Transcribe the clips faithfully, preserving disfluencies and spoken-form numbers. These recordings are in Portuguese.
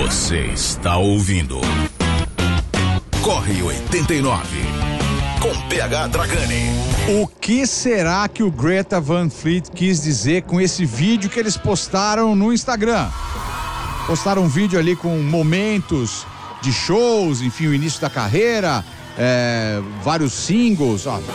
Você está ouvindo Corre oitenta e nove com P H Dragani. O que será que o Greta Van Fleet quis dizer com esse vídeo que eles postaram no Instagram? Postaram um vídeo ali com momentos de shows, enfim, o início da carreira, é, vários singles, ó.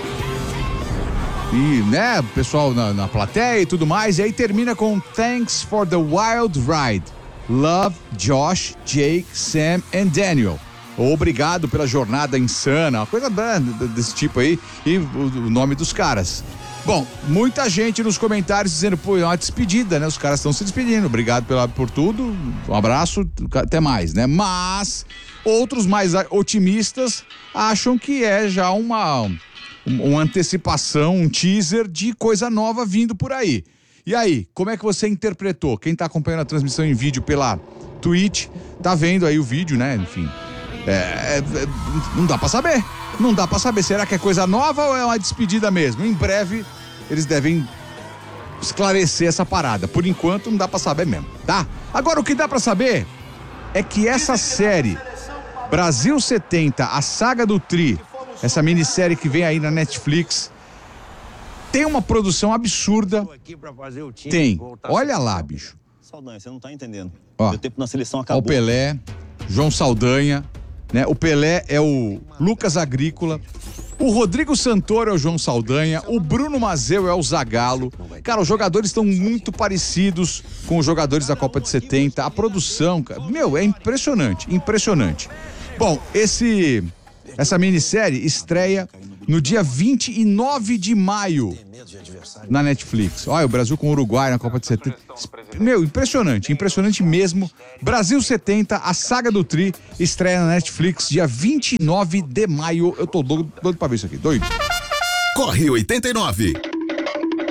E, né, o pessoal na, na plateia e tudo mais, e aí termina com Thanks for the Wild Ride. Love, Josh, Jake, Sam and Daniel. Obrigado pela jornada insana, uma coisa desse tipo aí, e o, o nome dos caras. Bom, muita gente nos comentários dizendo, pô, é uma despedida, né? Os caras estão se despedindo, obrigado pela, por tudo, um abraço, até mais, né? Mas outros mais otimistas acham que é já uma, uma antecipação, um teaser de coisa nova vindo por aí. E aí, como é que você interpretou? Quem tá acompanhando a transmissão em vídeo pela Twitch, tá vendo aí o vídeo, né? Enfim, é, é, não dá pra saber, não dá pra saber. Será que é coisa nova ou é uma despedida mesmo? Em breve, eles devem esclarecer essa parada. Por enquanto, não dá pra saber mesmo, tá? Agora, o que dá pra saber é que essa série, Brasil setenta, a saga do Tri, essa minissérie que vem aí na Netflix, tem uma produção absurda. Tem. Olha lá, bicho. Saldanha, você não tá entendendo. Ó, meu tempo na seleção ó acabou. o Pelé, João Saldanha, né? O Pelé é o Lucas Agrícola. O Rodrigo Santoro é o João Saldanha. O Bruno Mazeu é o Zagallo. Cara, os jogadores estão muito parecidos com os jogadores da Copa de setenta. A produção, cara, meu, é impressionante, impressionante. Bom, esse... Essa minissérie estreia no dia vinte e nove de maio na Netflix. Olha, o Brasil com o Uruguai na Copa de setenta. Meu, impressionante, impressionante mesmo. Brasil setenta, a saga do Tri, estreia na Netflix dia vinte e nove de maio. Eu tô doido, doido pra ver isso aqui, doido. Corre oitenta e nove.